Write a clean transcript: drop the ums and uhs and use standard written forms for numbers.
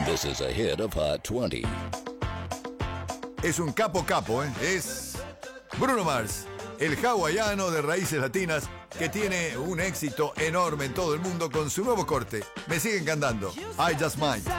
This is a hit of Hot 20. Es un capo, ¿eh? Es Bruno Mars, el hawaiano de raíces latinas que tiene un éxito enorme en todo el mundo con su nuevo corte. Me sigue encantando. I Just Might.